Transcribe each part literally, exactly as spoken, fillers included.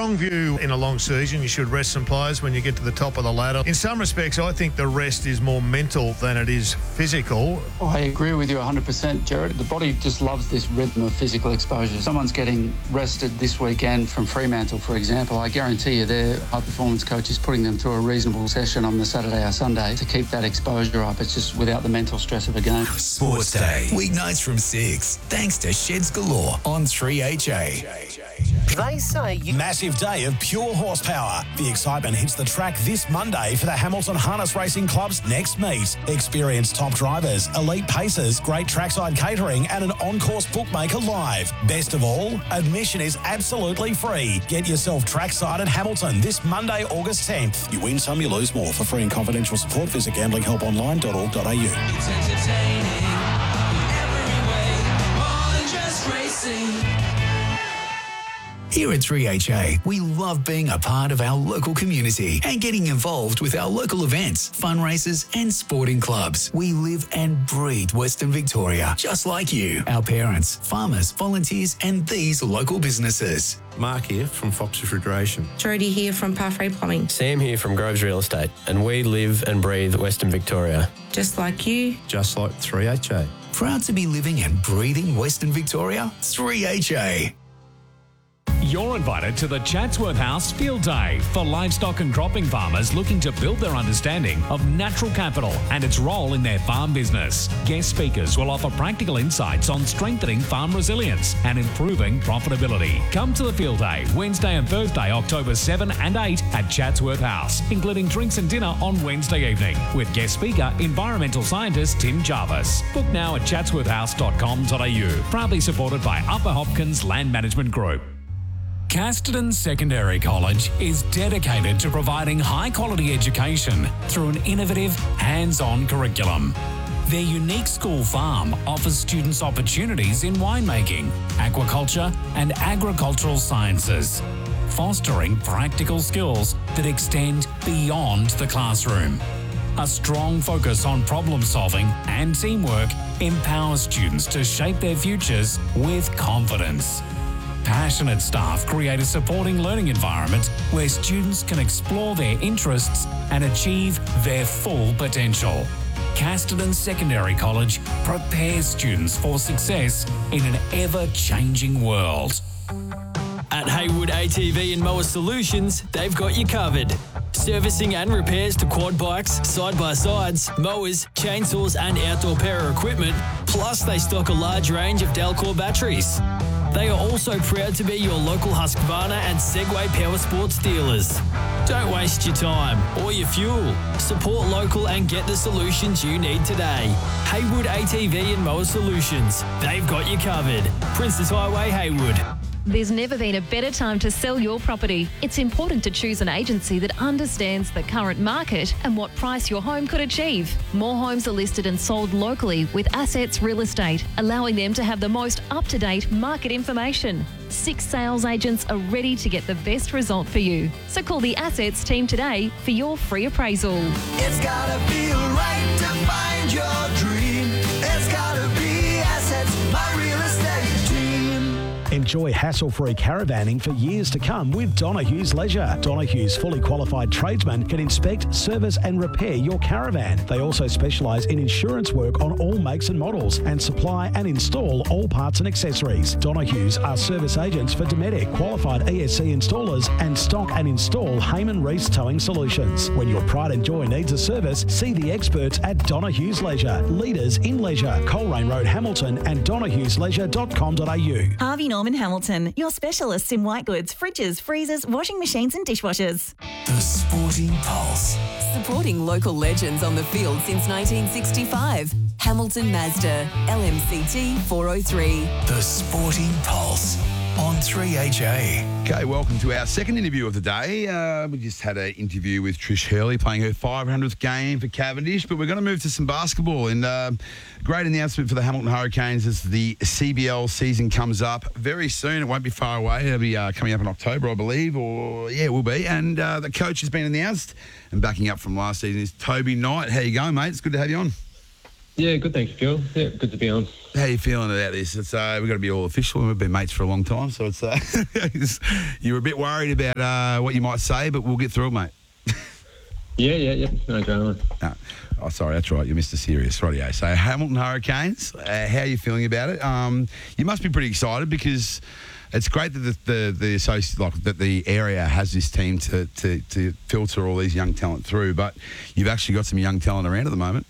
strong view in a long season. You should rest some players when you get to the top of the ladder. In some respects, I think the rest is more mental than it is physical. Oh, I agree with you one hundred percent, Jared. The body just loves this rhythm of physical exposure. Someone's getting rested this weekend from Fremantle, for example. I guarantee you their high-performance coach is putting them through a reasonable session on the Saturday or Sunday to keep that exposure up. It's just without the mental stress of a game. Sports Day, weeknights from six, thanks to Sheds Galore on three H A. They say you... Massive day of pure horsepower. The excitement hits the track this Monday for the Hamilton Harness Racing Club's next meet. Experience top drivers, elite pacers, great trackside catering and an on-course bookmaker live. Best of all, admission is absolutely free. Get yourself trackside at Hamilton this Monday, August tenth. You win some, you lose more. For free and confidential support, visit gambling help online dot org dot a u. It's entertaining every way, more than just racing. Here at three H A, we love being a part of our local community and getting involved with our local events, fundraisers and sporting clubs. We live and breathe Western Victoria, just like you, our parents, farmers, volunteers and these local businesses. Mark here from Fox Refrigeration. Jodie here from Pathway Plumbing. Sam here from Groves Real Estate, and we live and breathe Western Victoria. Just like you. Just like three H A. Proud to be living and breathing Western Victoria? three H A. You're invited to the Chatsworth House Field Day for livestock and cropping farmers looking to build their understanding of natural capital and its role in their farm business. Guest speakers will offer practical insights on strengthening farm resilience and improving profitability. Come to the Field Day Wednesday and Thursday, October seventh and eighth at Chatsworth House, including drinks and dinner on Wednesday evening with guest speaker, environmental scientist Tim Jarvis. Book now at chatsworth house dot com dot a u. Proudly supported by Upper Hopkins Land Management Group. Casterton Secondary College is dedicated to providing high-quality education through an innovative, hands-on curriculum. Their unique school farm offers students opportunities in winemaking, aquaculture and agricultural sciences, fostering practical skills that extend beyond the classroom. A strong focus on problem-solving and teamwork empowers students to shape their futures with confidence. Passionate staff create a supporting learning environment where students can explore their interests and achieve their full potential. Casterton Secondary College prepares students for success in an ever-changing world. At Haywood A T V and Mower Solutions, they've got you covered. Servicing and repairs to quad bikes, side-by-sides, mowers, chainsaws and outdoor power equipment, plus they stock a large range of Delcor batteries. They are also proud to be your local Husqvarna and Segway Power Sports dealers. Don't waste your time or your fuel. Support local and get the solutions you need today. Haywood A T V and Mower Solutions. They've got you covered. Princess Highway, Haywood. There's never been a better time to sell your property. It's important to choose an agency that understands the current market and what price your home could achieve. More homes are listed and sold locally with Assets Real Estate, allowing them to have the most up-to-date market information. Six sales agents are ready to get the best result for you. So call the Assets team today for your free appraisal. It's gotta feel right to find your dream. It's gotta be Assets, my real estate team. Enjoy hassle-free caravanning for years to come with Donohue's Leisure. Donohue's fully qualified tradesmen can inspect, service and repair your caravan. They also specialise in insurance work on all makes and models and supply and install all parts and accessories. Donohue's are service agents for Dometic, qualified E S C installers and stock and install Heyman Reese Towing Solutions. When your pride and joy needs a service, see the experts at Donohue's Leisure. Leaders in leisure. Coleraine Road, Hamilton and donohues leisure dot com dot a u. Harvey Norman Hamilton, your specialists in white goods, fridges, freezers, washing machines and dishwashers. The Sporting Pulse. Supporting local legends on the field since nineteen sixty-five. Hamilton Mazda, L M C T four oh three. The Sporting Pulse on three H A. Okay, welcome to our second interview of the day. Uh, we just had an interview with Trish Hurley playing her five hundredth game for Cavendish, but we're going to move to some basketball. And uh, great announcement for the Hamilton Hurricanes as the C B L season comes up very soon. It won't be far away. It'll be uh, coming up in October, I believe, or yeah, it will be. And uh, the coach has been announced, and backing up from last season is Toby Knight. How you going, mate? It's good to have you on. Yeah, good, thanks, Phil. Yeah, good to be on. How are you feeling about this? It's uh, we've got to be all official, and we've been mates for a long time, so it's uh, you were a bit worried about uh, what you might say, but we'll get through it, mate. Yeah, yeah, yeah. No drama. No. Oh, sorry, that's right. You're Mister Serious. Rightio. So Hamilton Hurricanes, uh, how are you feeling about it? Um, you must be pretty excited because it's great that the the, the associ- like that the area has this team to, to to filter all these young talent through, but you've actually got some young talent around at the moment.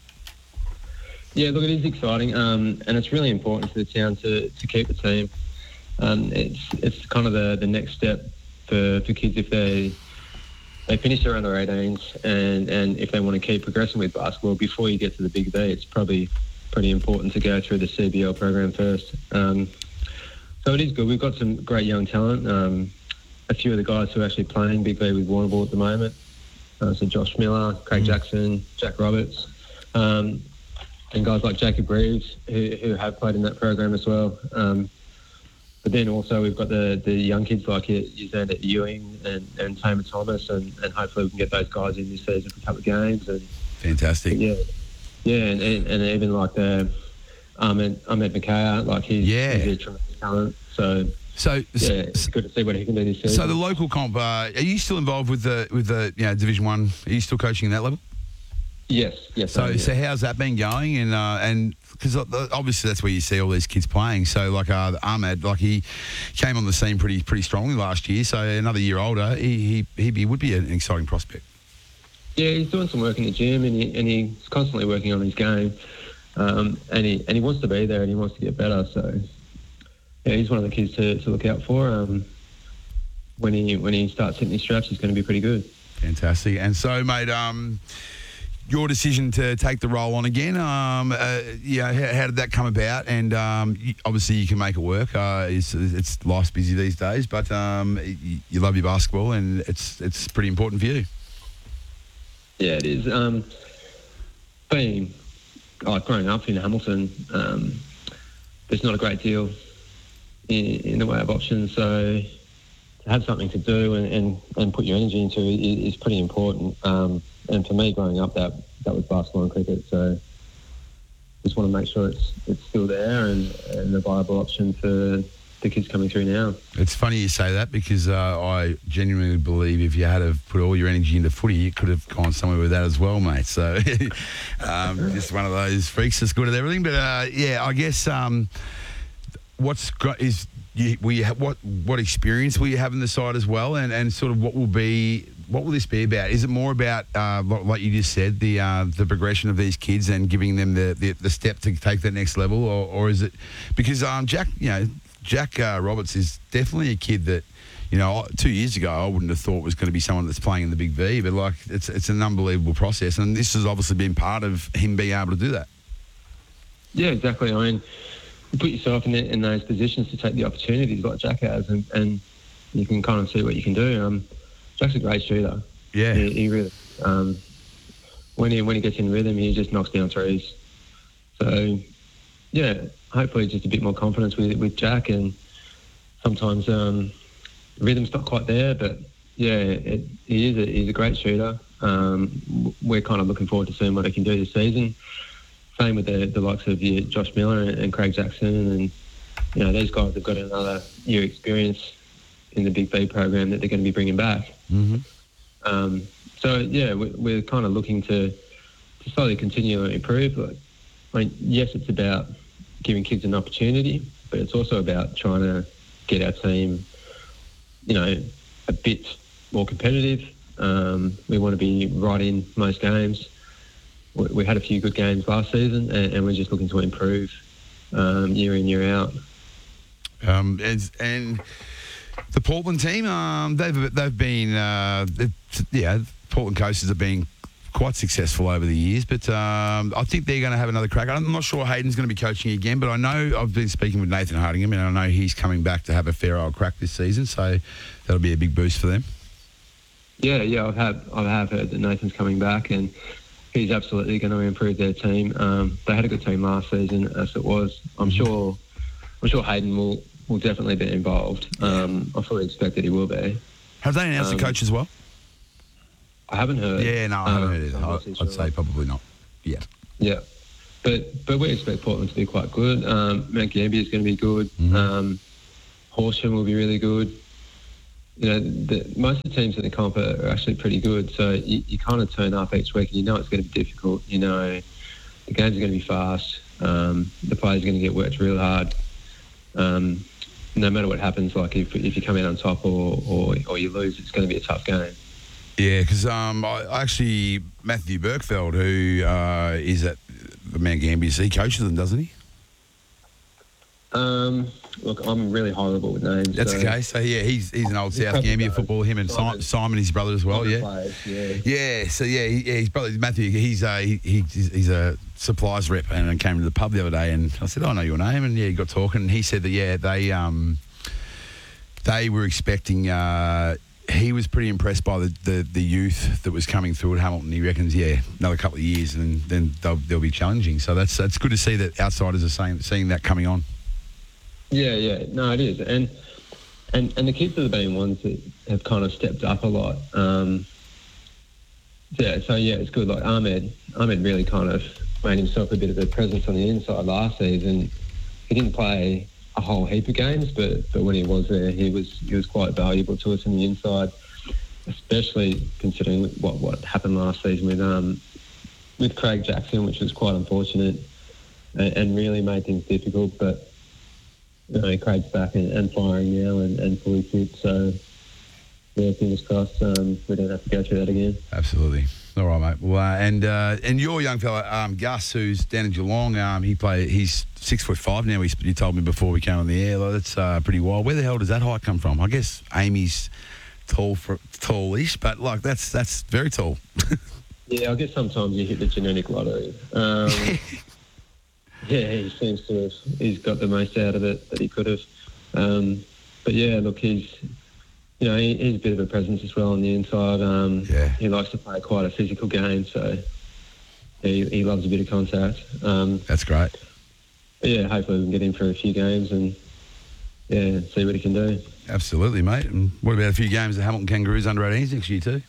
Yeah, look, it is exciting, um, and it's really important for the town to, to keep the team. Um, it's it's kind of the, the next step for, for kids if they they finish their under eighteens and, and if they want to keep progressing with basketball before you get to the Big B, it's probably pretty important to go through the C B L program first. Um, so it is good. We've got some great young talent. Um, a few of the guys who are actually playing Big B with Warrnambool at the moment. Uh, so Josh Miller, Craig mm. Jackson, Jack Roberts. Um, and guys like Jacob Reeves, who, who have played in that program as well. Um, but then also we've got the, the young kids like Xander Ewing and, and Tamer Thomas, and, and hopefully we can get those guys in this season for a couple of games. And Fantastic. Yeah, yeah, and, and, and even like the Ahmed, Ahmed Makaya, like he's, yeah. he's a tremendous talent. So, so yeah, it's good to see what he can do this season. So the local comp, uh, are you still involved with the with the you know, Division One? Are you still coaching at that level? Yes, yes. So, I am, yeah. so how's that been going? And uh, and because obviously that's where you see all these kids playing. So like uh, Ahmed, like he came on the scene pretty pretty strongly last year. So another year older, he he, he would be an exciting prospect. Yeah, he's doing some work in the gym, and he and he's constantly working on his game. Um, and he and he wants to be there, and he wants to get better. So yeah, he's one of the kids to, to look out for. Um, when he when he starts hitting his straps, he's going to be pretty good. Fantastic. And so, mate, um. your decision to take the role on again, um, uh, yeah, how, how did that come about? And um, you, obviously you can make it work. Uh, it's, it's life's busy these days, but um, you, you love your basketball, and it's it's pretty important for you. Yeah, it is. Um, being oh, growing up in Hamilton, um, there's not a great deal in, in the way of options, so to have something to do and, and, and put your energy into is, is pretty important. Um, And for me, growing up, that that was basketball and cricket. So just want to make sure it's it's still there and, and a viable option for the kids coming through now. It's funny you say that because uh, I genuinely believe if you had to put all your energy into footy, you could have gone somewhere with that as well, mate. So um, just one of those freaks that's good at everything. But uh, yeah, I guess um, what's got is you, will you ha- what what experience will you have in the side as well, and, and sort of what will be. What will this be about? Is it more about, uh, like you just said, the uh, the progression of these kids and giving them the, the, the step to take that next level, or, or is it because um, Jack, you know, Jack uh, Roberts is definitely a kid that, you know, two years ago I wouldn't have thought was going to be someone that's playing in the Big V, but like it's it's an unbelievable process, and this has obviously been part of him being able to do that. Yeah, exactly. I mean, you put yourself in, the, in those positions to take the opportunities like Jack has, and, and you can kind of see what you can do. Um, Jack's a great shooter. Yeah, he, he really. Um, when he when he gets in rhythm, he just knocks down threes. So, yeah, hopefully just a bit more confidence with with Jack, and sometimes um, rhythm's not quite there, but yeah, it, he is a, he's a great shooter. Um, we're kind of looking forward to seeing what he can do this season. Same with the, the likes of yeah, Josh Miller and, and Craig Jackson, and you know these guys have got another year experience in the Big B program that they're going to be bringing back. Mm-hmm. Um, so yeah, we, we're kind of looking to, to slowly continue to improve. But, I mean, yes, it's about giving kids an opportunity, but it's also about trying to get our team, you know, a bit more competitive. Um, we want to be right in most games. We, we had a few good games last season, and, and we're just looking to improve um, year in, year out. Um, and, and the Portland team, um, they've they've been, uh, yeah, Portland Coasters have been quite successful over the years, but um, I think they're going to have another crack. I'm not sure Hayden's going to be coaching again, but I know I've been speaking with Nathan Hardingham, and I know he's coming back to have a fair old crack this season, so that'll be a big boost for them. Yeah, yeah, I've had I have heard that Nathan's coming back, and he's absolutely going to improve their team. Um, they had a good team last season, as it was. I'm sure, I'm sure Hayden will. will definitely be involved. Um, I fully expect that he will be. Have they announced um, the coach as well? I haven't heard. Yeah, no, I haven't um, heard either. I'd, I'd say probably not yet. Yeah. but but we expect Portland to be quite good. Um, Mount Gambier is going to be good. Mm-hmm. Um, Horsham will be really good. You know, the, most of the teams in the comp are, are actually pretty good. So you, you kind of turn up each week and you know it's going to be difficult. You know, the games are going to be fast. Um, the players are going to get worked real hard. Um, no matter what happens, like if if you come out on top or, or, or you lose, it's going to be a tough game. Yeah, because um, I actually, Matthew Berkfeld, who uh, is at the Mount Gambier, he coaches them, doesn't he? Um, look, I'm really horrible with names. That's so. okay. So, yeah, he's he's an old He's South Gambier does. footballer, him and Simon, Simon, his brother as well, Simon yeah. Plays, yeah. Yeah, so, yeah, he, yeah his brother, Matthew, he's, uh, he, he, he's a supplies rep and I came to the pub the other day and I said, oh, I know your name. And, yeah, he got talking and he said that, yeah, they um, they were expecting... Uh, he was pretty impressed by the, the, the youth that was coming through at Hamilton. He reckons, yeah, another couple of years and then they'll, they'll be challenging. So that's that's good to see that outsiders are saying, seeing that coming on. Yeah, yeah. No, it is. And and and the kids have been ones that have kind of stepped up a lot. Um, yeah, so, yeah, it's good. Like Ahmed, Ahmed really kind of made himself a bit of a presence on the inside last season. He didn't play a whole heap of games, but but when he was there, he was he was quite valuable to us in the inside, especially considering what what happened last season with um with Craig Jackson, which was quite unfortunate and, and really made things difficult. But you know, Craig's back and, and firing now and, and fully fit, so yeah, fingers crossed um, we don't have to go through that again. Absolutely. All right, mate. Well, uh, and uh, and your young fella, um, Gus, who's down in Geelong, um, he play. He's six foot five now. He, you told me before we came on the air. Like, that's uh, pretty wild. Where the hell does that height come from? I guess Amy's tall for tallish, but like that's that's very tall. Yeah, I guess sometimes you hit the genetic lottery. Um, yeah, he seems to have. He's got the most out of it that he could have. Um, but yeah, look, he's. You know, he, he's a bit of a presence as well on the inside. Um, yeah. He likes to play quite a physical game, so he, he loves a bit of contact. Um, That's great. But yeah, hopefully we can get him for a few games and, yeah, see what he can do. Absolutely, mate. And what about a few games of Hamilton Kangaroos under eighteens next year too?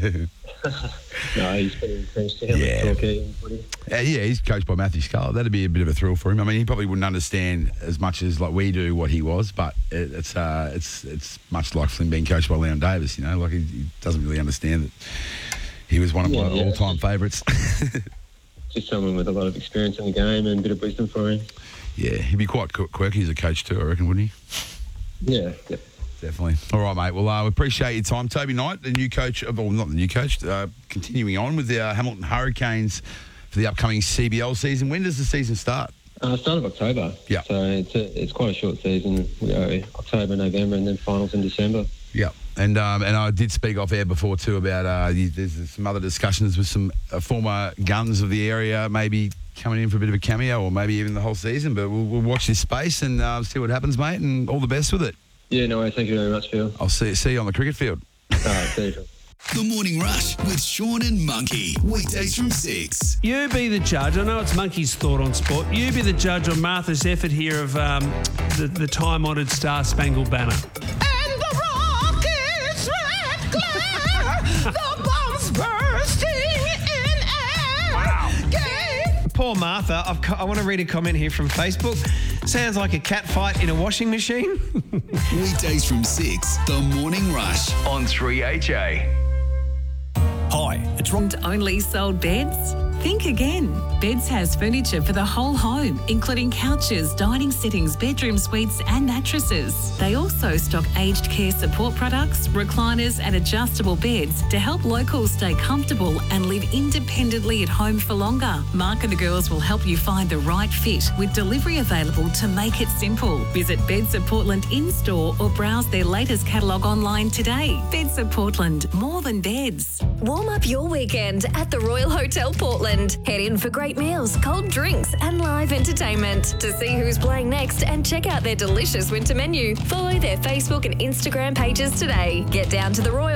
No, he's been impressed down Yeah. with Torquay and footy. Uh, yeah, he's coached by Matthew Scarlett. That'd be a bit of a thrill for him. I mean, he probably wouldn't understand as much as like we do what he was, but it, it's uh, it's it's much like Flynn being coached by Leon Davis. You know, like he, he doesn't really understand that he was one of Yeah, my yeah. all-time favourites. Just someone with a lot of experience in the game and a bit of wisdom for him. Yeah, he'd be quite qu- quirky as a coach too, I reckon, wouldn't he? Yeah, yeah. Definitely. All right, mate. Well, uh, we appreciate your time. Toby Knight, the new coach, of, well, not the new coach, uh, continuing on with the uh, Hamilton Hurricanes for the upcoming C B L season. When does the season start? Uh, start of October. Yeah. So it's a, it's quite a short season. We go October, November, and then finals in December. Yeah. And um, and I did speak off air before too about uh, you, there's some other discussions with some uh, former guns of the area maybe coming in for a bit of a cameo or maybe even the whole season. But we'll, we'll watch this space and uh, see what happens, mate. And all the best with it. Yeah, no worries. Thank you very much, Phil. I'll see, see you on the cricket field. All right, see you, Phil. The Morning Rush with Sean and Monkey. Weekdays from six. You be the judge. I know it's Monkey's thought on sport. You be the judge on Martha's effort here of um, the, the time-honoured Star Spangled Banner. And the rockets red glare, the bombs bursting in air. Wow. Gay. Poor Martha. I've, co- I want to read a comment here from Facebook. Sounds like a cat fight in a washing machine. Weekdays from six. The Morning Rush on three H A. Hi, it's Ron. Only sold beds? Think again. Beds has furniture for the whole home, including couches, dining settings, bedroom suites and mattresses. They also stock aged care support products, recliners and adjustable beds to help locals stay comfortable and live independently at home for longer. Mark and the girls will help you find the right fit with delivery available to make it simple. Visit Beds of Portland in-store or browse their latest catalogue online today. Beds of Portland, more than beds. Warm up your weekend at the Royal Hotel Portland. Head in for great meals, cold drinks and live entertainment. To see who's playing next and check out their delicious winter menu, follow their Facebook and Instagram pages today. Get down to the Royal, Percy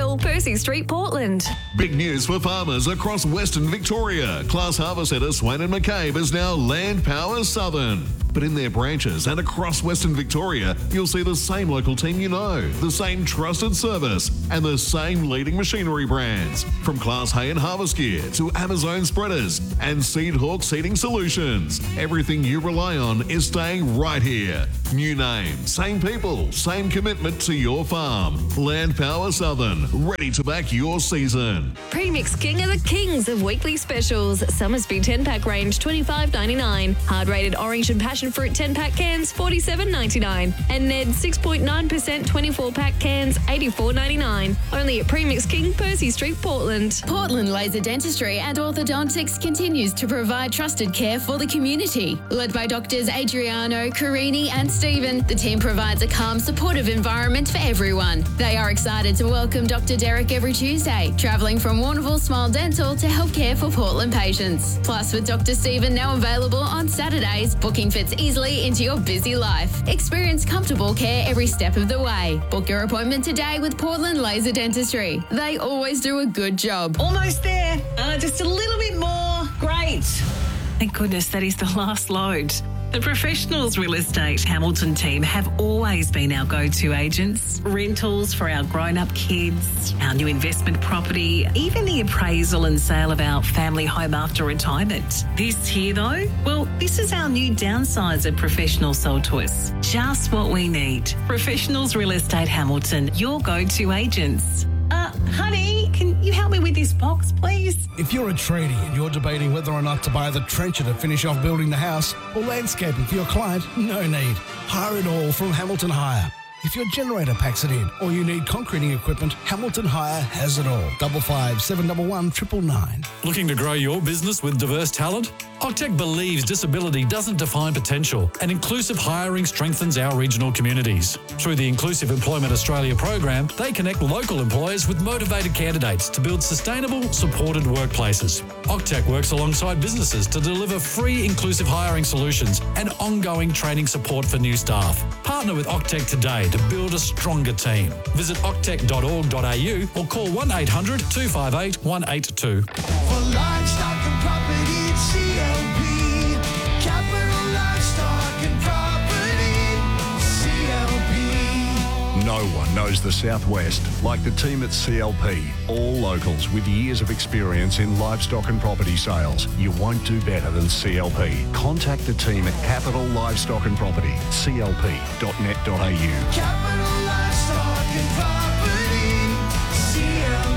Percy Street, Portland. Big news for farmers across Western Victoria. Class Harvest Centre Swain and McCabe is now Land Power Southern. But in their branches and across Western Victoria, you'll see the same local team you know, the same trusted service, and the same leading machinery brands. From Class Hay and Harvest Gear to Amazon Spreaders and Seed Hawk Seeding Solutions. Everything you rely on is staying right here. New name, same people, same commitment to your farm. Land Power Southern, ready to back your season. Premix King are the kings of weekly specials. Summersby ten-pack range, twenty-five ninety-nine. Hard-rated orange and passion fruit ten-pack cans, forty-seven ninety-nine. And Ned six point nine percent twenty-four-pack cans, eighty-four ninety-nine. Only at Premix King, Percy Street, Portland. Portland Laser Dentistry and Orthodontics continues to provide trusted care for the community. Led by Doctors Adriano, Carini and Stephen, the team provides a calm, supportive environment for everyone. They are excited to welcome Doctor Derek every Tuesday, travelling from Warrnambool Smile Dental to help care for Portland patients. Plus, with Doctor Stephen now available on Saturdays, booking fits easily into your busy life. Experience comfortable care every step of the way. Book your appointment today with Portland Laser Dentistry. They always do a good job. Almost there. Uh, just a little bit more. Great. Thank goodness that is the last load. The Professionals Real Estate Hamilton team have always been our go-to agents. Rentals for our grown-up kids, our new investment property, even the appraisal and sale of our family home after retirement. This here, though, well, this is our new downsizer professional sold to us. Just what we need. Professionals Real Estate Hamilton, your go-to agents. Uh, honey, can you help me with this box, please? If you're a tradie and you're debating whether or not to buy the trencher to finish off building the house or landscaping for your client, no need. Hire it all from Hamilton Hire. If your generator packs it in or you need concreting equipment, Hamilton Hire has it all. Double five seven double one triple nine. Looking to grow your business with diverse talent? Octec believes disability doesn't define potential, and inclusive hiring strengthens our regional communities. Through the Inclusive Employment Australia program, they connect local employers with motivated candidates to build sustainable, supported workplaces. Octec works alongside businesses to deliver free inclusive hiring solutions and ongoing training support for new staff. Partner with Octec today to build a stronger team. Visit octec dot org dot a u or call one eight hundred two five eight one eight two. For livestock and property, C L P. Capital Livestock and Property, C L P. No one knows the Southwest like the team at C L P. All locals with years of experience in livestock and property sales. You won't do better than C L P. Contact the team at Capital Livestock and Property, c l p dot net dot a u. Capital Livestock and Property, C L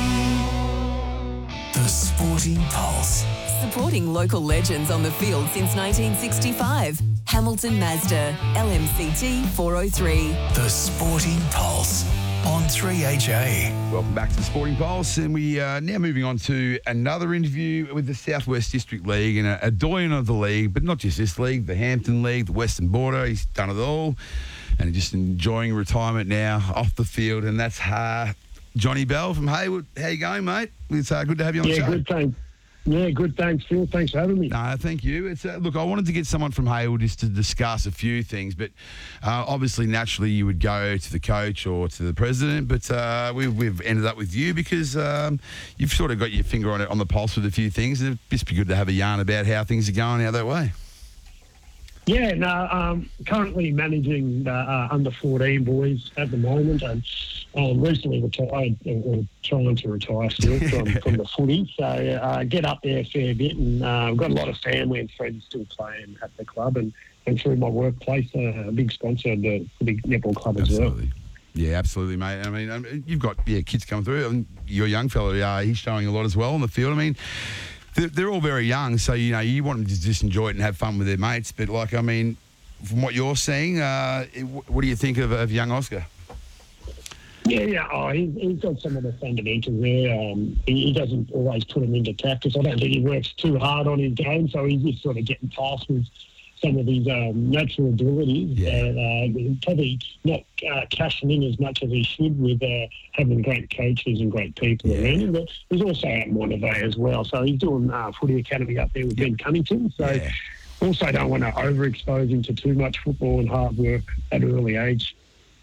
P. The Sporting Pulse. Supporting local legends on the field since nineteen sixty-five. Hamilton Mazda, L M C T four oh three. The Sporting Pulse on three H A. Welcome back to the Sporting Pulse, and we are now moving on to another interview with the Southwest District League and a, a doyen of the league, but not just this league, the Hampton League, the Western Border. He's done it all, and he's just enjoying retirement now off the field, and that's uh, Johnny Bell from Haywood. How you going, mate? It's uh, good to have you on yeah, the show. Yeah, good, thanks. Yeah, good. Thanks, Phil. Thanks for having me. No, thank you. It's uh, look, I wanted to get someone from Haywood just to discuss a few things, but uh, obviously, naturally, you would go to the coach or to the president, but uh, we've, we've ended up with you because um, you've sort of got your finger on it on the pulse with a few things, and it'd just be good to have a yarn about how things are going out that way. Yeah, no, um, currently managing the uh, under fourteen boys at the moment, and um, recently retired, or trying to retire still from, from the footy. So uh, get up there a fair bit, and uh, I've got a lot of family and friends still playing at the club, and, and through my workplace, uh, a big sponsor of the, the big netball club Absolutely. as well. Yeah, absolutely, mate. I mean, um, you've got yeah kids coming through, and your young fella, uh, he's showing a lot as well on the field. I mean, they're, they're all very young, so you know you want them to just enjoy it and have fun with their mates. But like, I mean, from what you're seeing, uh, what do you think of, of young Oscar? Yeah, yeah. Oh, he, he's got some of the fundamentals there. Um, he, he doesn't always put them into practice. I don't think he works too hard on his game, so he's just sort of getting past with some of his um, natural abilities. Yeah. And uh, probably not uh, cashing in as much as he should with uh, having great coaches and great people yeah. around him. But he's also at Monterey as well. So he's doing uh, footy academy up there with yep. Ben Cunnington. So also don't want to overexpose him to too much football and hard work at an early age.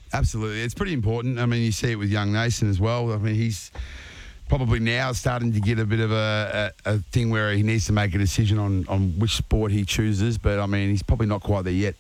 Absolutely. It's pretty important. I mean, you see it with young Nason as well. I mean, he's probably now starting to get a bit of a, a, a thing where he needs to make a decision on, on which sport he chooses. But, I mean, he's probably not quite there yet.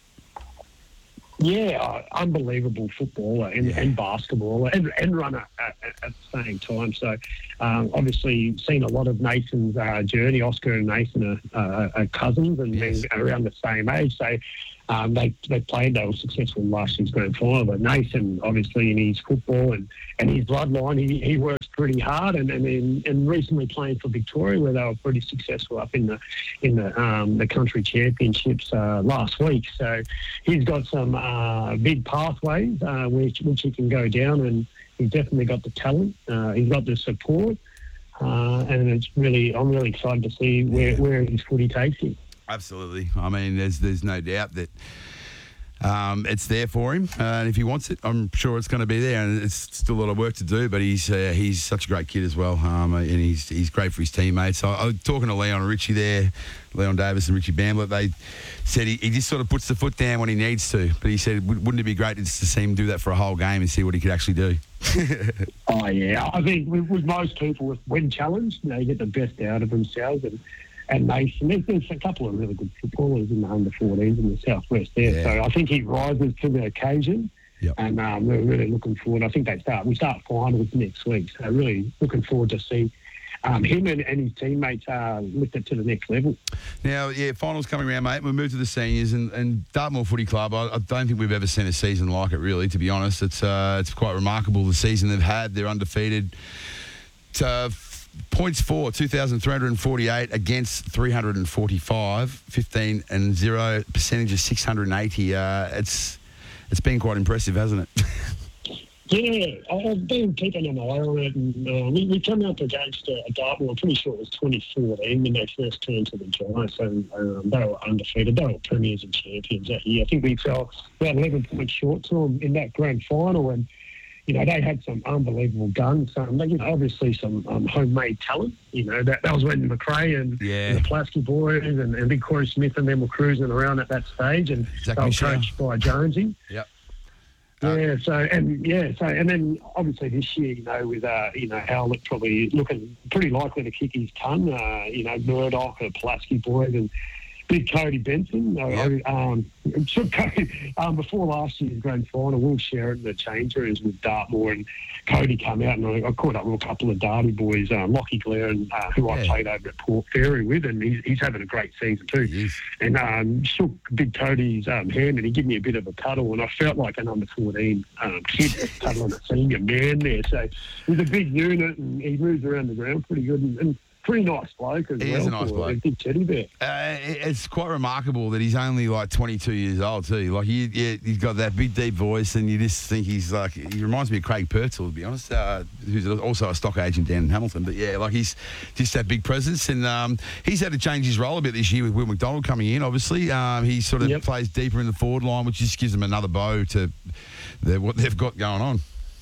Yeah, uh, unbelievable footballer and, yeah. and basketball and, and runner at, at the same time. So, um, obviously, seen a lot of Nathan's uh, journey. Oscar and Nathan are, uh, are cousins and, yes. and around the same age. So, um, they they played. They were successful in last year's grand final. But Nathan, obviously, in his football and, and his bloodline, he, he works pretty hard. And and, in, and recently playing for Victoria, where they were pretty successful up in the in the um, the country championships uh, last week. So, he's got some uh, big pathways uh, which which he can go down, and he's definitely got the talent. Uh, he's got the support, uh, and it's really I'm really excited to see where, where his footy takes him. Absolutely. I mean, there's there's no doubt that um, it's there for him, uh, and if he wants it, I'm sure it's going to be there. And it's still a lot of work to do, but he's uh, he's such a great kid as well, um, and he's he's great for his teammates. So I was talking to Leon and Richie there, Leon Davis and Richie Bamblett. They said he, he just sort of puts the foot down when he needs to, but he said, wouldn't it be great just to see him do that for a whole game and see what he could actually do? Oh yeah, I think with, with most people, when challenged, they get the best out of themselves. And And Mason, there's, there's a couple of really good footballers in the under fourteens in the southwest there. Yeah. So I think he rises to the occasion, yep. and um, we're really looking forward. I think they start. We start finals next week, so really looking forward to see um, him and, and his teammates uh, lift it to the next level. Now, yeah, finals coming around, mate. We move to the seniors, and, and Dartmoor Footy Club. I, I don't think we've ever seen a season like it. Really, to be honest, it's uh, it's quite remarkable the season they've had. They're undefeated. Uh, Points for two thousand three hundred forty-eight against three hundred forty-five, fifteen and zero, percentage of six hundred eighty. Uh, it's it's been quite impressive, hasn't it? Yeah, I've been keeping an eye on it, and uh, we, we came up against a, a Dartmoor. I'm pretty sure it was twenty fourteen when they first turned to the Giants, and um, they were undefeated. They were premiers and champions that year. I think we fell about eleven points short to them in that grand final, and you know, they had some unbelievable guns. Um, you know, obviously some um, homemade talent. You know, that, that was when McRae and, yeah. and the Plasky boys and, and Big Corey Smith and them were cruising around at that stage, and exactly they were sure. coached by Jonesy. Yep. Uh, yeah. So and yeah. So and then obviously this year, you know, with uh, you know, Howlett probably looking pretty likely to kick his ton. Uh, you know, Murdoch, the Pulaski boys, and Big Cody Benson. Yep. Um, um, before last year's grand final, Will Sheridan, the changer, is with Dartmoor, and Cody come out, and I, I caught up with a couple of Darty boys, um, Lockie Glaren, uh, who yeah. I played over at Port Fairy with, and he's, he's having a great season too. And um, shook Big Cody's um, hand, and he gave me a bit of a cuddle, and I felt like an under fourteen um, kid cuddling a senior man there. So he's a big unit, and he moves around the ground pretty good, and, and pretty nice bloke as he well. He is a nice bloke. A big teddy bear. Uh, it's quite remarkable that he's only like twenty-two years old too. Like he, yeah, he's got that big deep voice, and you just think he's like, he reminds me of Craig Purtell, to be honest, uh, who's also a stock agent down in Hamilton. But yeah, like he's just that big presence, and um, he's had to change his role a bit this year with Will McDonald coming in. Obviously, um, he sort of yep. plays deeper in the forward line, which just gives them another bow to the, what they've got going on.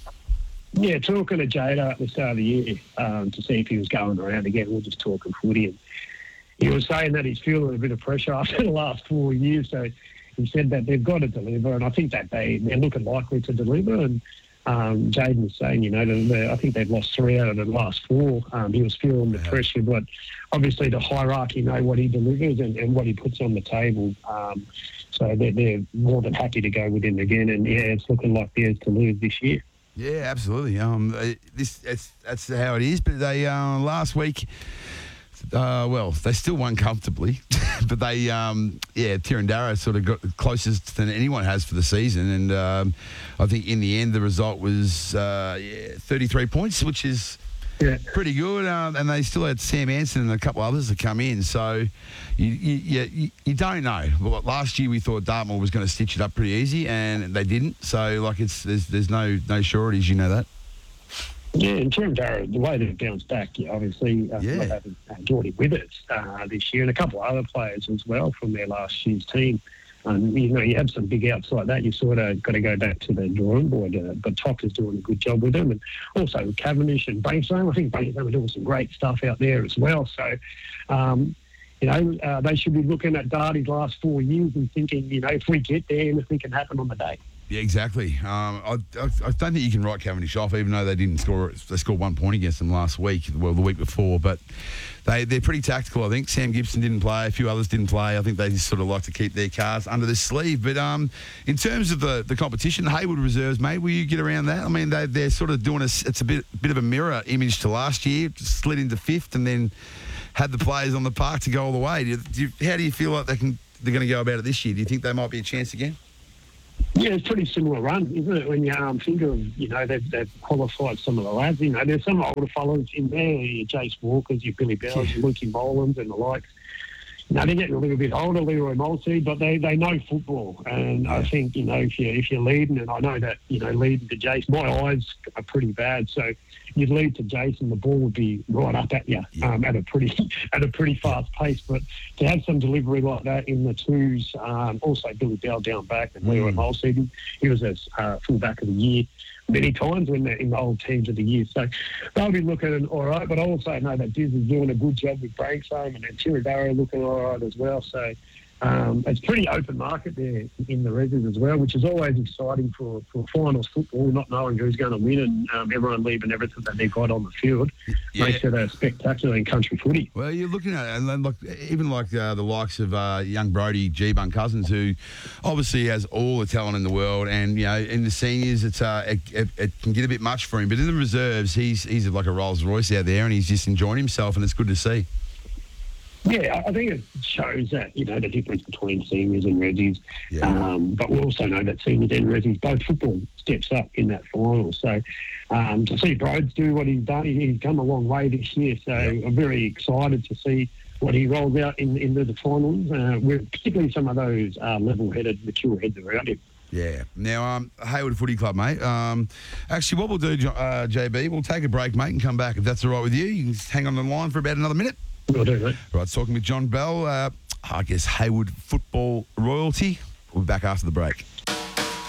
Yeah, talking to Jada at the start of the year um, to see if he was going around again. We we're just talking footy, and he was saying that he's feeling a bit of pressure after the last four years. So he said that they've got to deliver, and I think that they, they're looking likely to deliver. And um, Jaden was saying, you know, that I think they've lost three out of the last four. Um, he was feeling the pressure, but obviously the hierarchy know what he delivers and, and what he puts on the table. Um, so they're, they're more than happy to go with him again. And, yeah, it's looking like theirs to lose this year. Yeah, absolutely. Um, this it's, that's how it is. But they uh, last week, uh, well, they still won comfortably, but they, um, yeah, Tirandara sort of got closest than anyone has for the season, and um, I think in the end the result was uh, yeah, thirty-three points, which is yeah. pretty good. Um, and they still had Sam Anson and a couple others to come in. So you you, you, you don't know. Well, last year we thought Dartmoor was going to stitch it up pretty easy, and they didn't. So like it's there's there's no no sureties, you know that. Yeah, in terms of the way they've bounced back, yeah, obviously, uh, yeah. they have uh, Geordie Withers uh, this year, and a couple of other players as well from their last year's team. Um, you know, you have some big outs like that, you sort of got to go back to the drawing board. Uh, but Tock is doing a good job with them, and also with Cavendish and Bankstone. I think Bankstone are doing some great stuff out there as well. So, um, you know, uh, they should be looking at Darty's last four years and thinking, you know, if we get there, anything can happen on the day. Yeah, exactly. Um, I, I, I don't think you can write Cavendish off, even though they didn't score. They scored one point against them last week, well, the week before. But they they're pretty tactical. I think Sam Gibson didn't play. A few others didn't play. I think they just sort of like to keep their cards under their sleeve. But um, in terms of the, the competition, Hayward reserves, mate, will you get around that? I mean, they they're sort of doing a. It's a bit bit of a mirror image to last year. Slid into fifth and then had the players on the park to go all the way. Do you, do you, how do you feel like they can they're going to go about it this year? Do you think they might be a chance again? Yeah, it's a pretty similar run, isn't it? When you um, think of, you know, they've, they've qualified some of the lads. You know, there's some older fellas in there, your Jace Walkers, your Billy Bells, your Lukey Bolins and the likes. You know, they're getting a little bit older, Leroy Mulsey, but they, they know football. And I think, you know, if, you, if you're leading, and I know that, you know, leading to Jace, my eyes are pretty bad. So you'd lead to Jason, the ball would be right up at you um, at a pretty at a pretty fast pace. But to have some delivery like that in the twos, um, also Billy Bell down back and Leroy Mulsey, he was a uh, full back of the year many times when they're in the old teams of the year. So they'll be looking all right. But I also know that Diz is doing a good job with Branksome and then Tiradaro looking all right as well. So um, it's pretty open market there in the Reses as well, which is always exciting for, for finals football, not knowing who's going to win and um, everyone leaving everything that they've got on the field. Yeah. Makes it a spectacular in country footy. Well, you're looking at it, and then look, even like uh, the likes of uh, young Brody G-Bun Cousins, who obviously has all the talent in the world, and you know, in the seniors, it's uh, it, it, it can get a bit much for him. But in the reserves, he's he's like a Rolls Royce out there, and he's just enjoying himself, and it's good to see. Yeah, I think it shows that, you know, the difference between seniors and Reggie's. Yeah. Um, but we also know that seniors and Reggie's, both football steps up in that final. So um, to see Broads do what he's done, he's come a long way this year. So yeah. I'm very excited to see what he rolls out in into the finals, uh, with particularly some of those uh, level-headed, mature heads around him. Yeah. Now, um, Hayward Footy Club, mate. Um, actually, what we'll do, uh, J B, we'll take a break, mate, and come back if that's all right with you. You can just hang on the line for about another minute. Will do, mate. Right, talking with John Bell, uh, I guess Hayward football royalty. We'll be back after the break.